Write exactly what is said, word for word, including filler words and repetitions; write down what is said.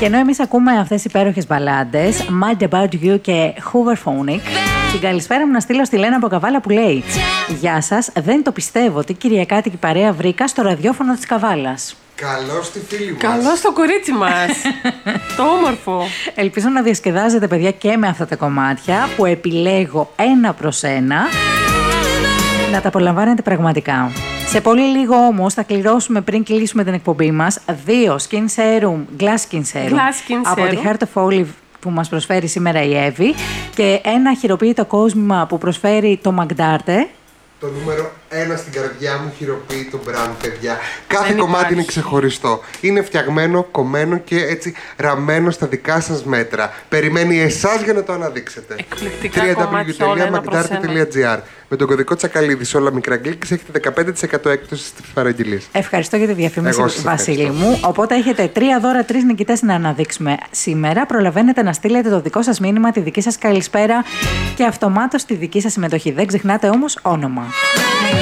Και ενώ εμείς ακούμε αυτές τις υπέροχες μπαλάντες, Mind About You και Hooverphonic, την καλησπέρα μου να στείλω στη Λένα από Καβάλα που λέει: Γεια σας, δεν το πιστεύω, τι κυριακάτικη παρέα βρήκα στο ραδιόφωνο της Καβάλας. Καλώς τη φίλη μας. Καλώς το κορίτσι μας. Το όμορφο. Ελπίζω να διασκεδάζετε, παιδιά, και με αυτά τα κομμάτια που επιλέγω ένα προς ένα. Να τα απολαμβάνετε πραγματικά. Σε πολύ λίγο όμως θα κληρώσουμε, πριν κλείσουμε την εκπομπή μας, δύο Skin Serum, Glass Skin Serum, Glass Skin από τη Serum. Heart of Olive που μας προσφέρει σήμερα η Εύη και ένα χειροποίητο κόσμημα που προσφέρει το Magdarte. Το νούμερο ένα στην καρδιά μου χειροποίητο brand, παιδιά. Κάθε Δεν κομμάτι υπάρχει. είναι ξεχωριστό. Είναι φτιαγμένο, κομμένο και έτσι ραμμένο στα δικά σας μέτρα. Περιμένει εσάς για να το αναδείξετε. Εκπληκτικά double-u double-u double-u κομμάτια, όλα τελεία ένα προς magdarte τελεία gr. Με τον κωδικό Τσακαλίδη σε όλα μικρά γκλίκ έχετε δεκαπέντε τοις εκατό έκπτωση στις παραγγελίες. Ευχαριστώ για τη διαφήμιση, Εγώ σας Βασίλη ευχαριστώ. μου. Οπότε έχετε τρία δώρα, τρεις νικητές να αναδείξουμε σήμερα. Προλαβαίνετε να στείλετε το δικό σας μήνυμα, τη δική σας καλησπέρα και αυτομάτως τη δική σας συμμετοχή. Δεν ξεχνάτε όμως όνομα.